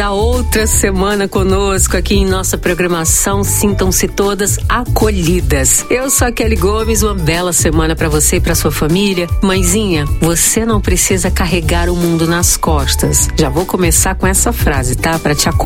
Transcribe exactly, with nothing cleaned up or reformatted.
A outra semana conosco aqui em nossa programação. Sintam-se todas acolhidas. Eu sou a Kelly Gomes, uma bela semana para você e para sua família. Mãezinha, você não precisa carregar o mundo nas costas. Já vou começar com essa frase, tá? Para te acolher.